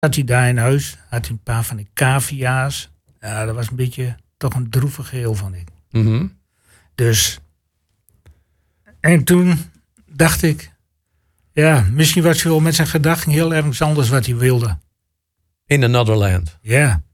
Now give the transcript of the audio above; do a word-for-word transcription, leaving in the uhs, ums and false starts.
Had hij daar in huis, had hij een paar van die cavia's. Ja, dat was een beetje toch een droevig geheel, vond ik. Mm-hmm. Dus, en toen dacht ik, ja, misschien was hij wel met zijn gedachten heel ergens anders wat hij wilde. In another land. Ja.